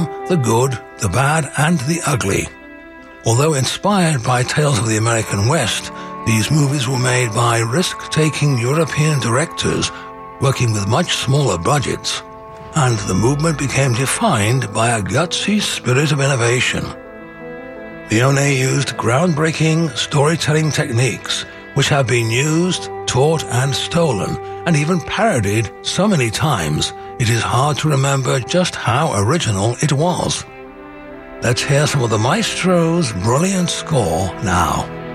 the good, the bad, and the ugly. Although inspired by tales of the American West, these movies were made by risk-taking European directors working with much smaller budgets, and the movement became defined by a gutsy spirit of innovation. Leone used groundbreaking storytelling techniques, which have been used, taught, and stolen, and even parodied so many times, it is hard to remember just how original it was. Let's hear some of the maestro's brilliant score now.